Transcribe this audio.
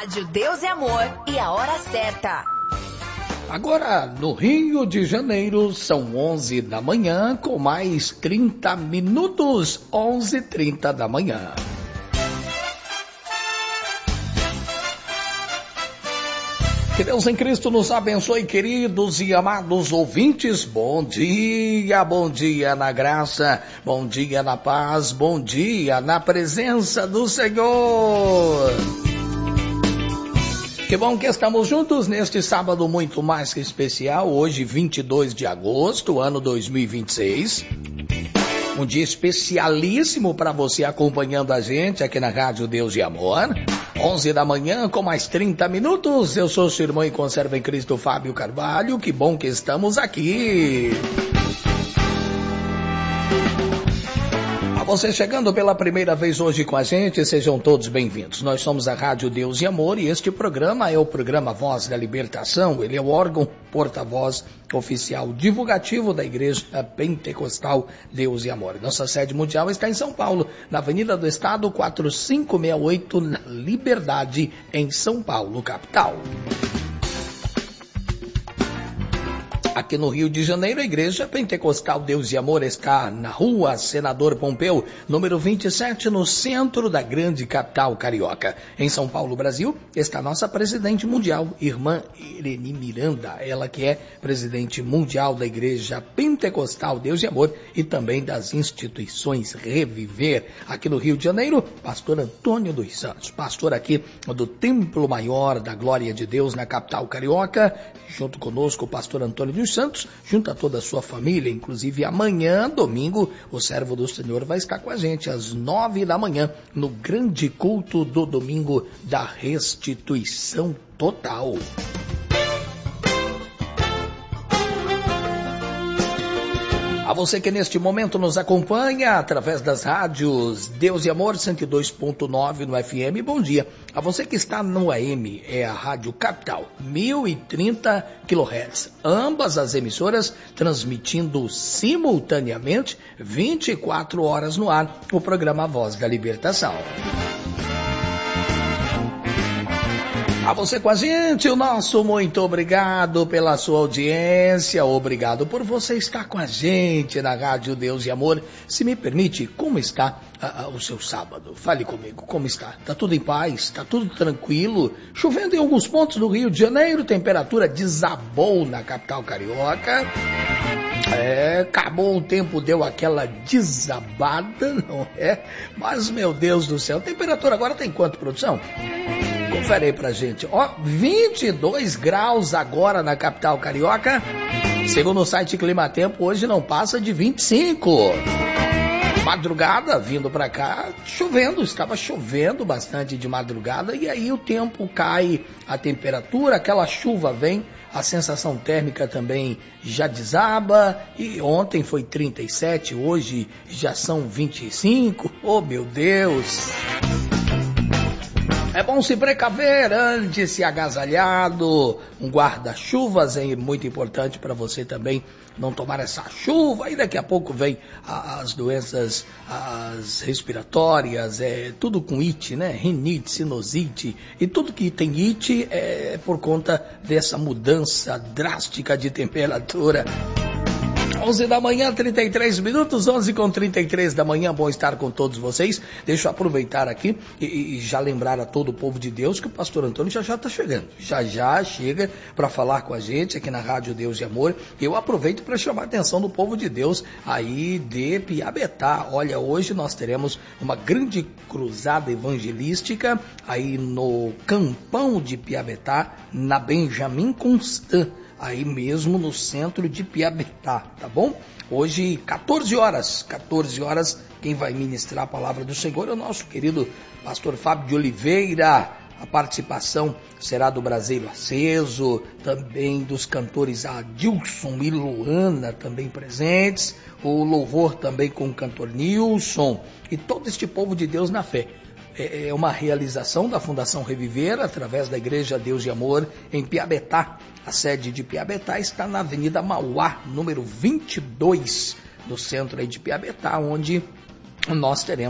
Rádio Deus e Amor e a hora certa. Agora, no Rio de Janeiro, são 11 da manhã, com mais 30 minutos, 11h30 da manhã. Que Deus em Cristo nos abençoe, queridos e amados ouvintes. Bom dia na graça, bom dia na paz, bom dia na presença do Senhor. Que bom que estamos juntos neste sábado muito mais que especial, hoje 22 de agosto, ano 2026. Um dia especialíssimo para você acompanhando a gente aqui na Rádio Deus e Amor. 11 da manhã com mais 30 minutos. Eu sou seu irmão e conserva em Cristo, Fábio Carvalho. Que bom que estamos aqui. A você chegando pela primeira vez hoje com a gente, sejam todos bem-vindos. Nós somos a Rádio Deus e Amor e este programa é o programa Voz da Libertação. Ele é o órgão porta-voz oficial divulgativo da Igreja Pentecostal Deus e Amor. Nossa sede mundial está em São Paulo, na Avenida do Estado 4568, na Liberdade, em São Paulo, capital. Aqui no Rio de Janeiro, a Igreja Pentecostal Deus e Amor está na Rua Senador Pompeu, número 27, no centro da grande capital carioca. Em São Paulo, Brasil, está nossa presidente mundial, irmã Irene Miranda, ela que é presidente mundial da Igreja Pentecostal Deus e Amor e também das instituições Reviver. Aqui no Rio de Janeiro, pastor Antônio dos Santos, pastor aqui do Templo Maior da Glória de Deus na capital carioca, junto conosco o pastor Antônio dos Santos, junto a toda a sua família, inclusive amanhã, domingo, o servo do Senhor vai estar com a gente às 9 da manhã, no grande culto do domingo da restituição total. A você que neste momento nos acompanha através das rádios Deus e Amor 102.9 no FM, bom dia. A você que está no AM, é a Rádio Capital, 1030 kHz. Ambas as emissoras transmitindo simultaneamente 24 horas no ar o programa Voz da Libertação. A você com a gente, o nosso muito obrigado pela sua audiência, obrigado por você estar com a gente na Rádio Deus e Amor. Se me permite, como está o seu sábado? Fale comigo, como está? Está tudo em paz? Está tudo tranquilo? Chovendo em alguns pontos do Rio de Janeiro, temperatura desabou na capital carioca. Acabou o tempo, deu aquela desabada, não é? Mas, meu Deus do céu, a temperatura agora tem quanto, produção? Confere aí pra gente. 22 graus agora na capital carioca. Segundo o site Climatempo, hoje não passa de 25. Madrugada, vindo pra cá, chovendo, estava chovendo bastante de madrugada, e aí o tempo cai, a temperatura, aquela chuva vem, a sensação térmica também já desaba, e ontem foi 37, hoje já são 25, oh meu Deus! É bom se precaver, ande se agasalhado, um guarda-chuvas é muito importante para você também não tomar essa chuva, e daqui a pouco vem as doenças as respiratórias, tudo com it, né? Rinite, sinusite, e tudo que tem it é por conta dessa mudança drástica de temperatura. 11 da manhã, 33 minutos, 11h33 da manhã, bom estar com todos vocês. Deixa eu aproveitar aqui e já lembrar a todo o povo de Deus que o pastor Antônio já está chegando. Já chega para falar com a gente aqui na Rádio Deus e Amor. Eu aproveito para chamar a atenção do povo de Deus aí de Piabetá. Olha, hoje nós teremos uma grande cruzada evangelística aí no Campão de Piabetá, na Benjamin Constant, aí mesmo no centro de Piabetá, tá bom? Hoje, 14 horas, quem vai ministrar a palavra do Senhor é o nosso querido pastor Fábio de Oliveira. A participação será do Brasil Aceso, também dos cantores Adilson e Luana também presentes, o louvor também com o cantor Nilson e todo este povo de Deus na fé. É uma realização da Fundação Reviver, através da Igreja Deus e Amor, em Piabetá. A sede de Piabetá está na Avenida Mauá, número 22, no centro aí de Piabetá, onde nós teremos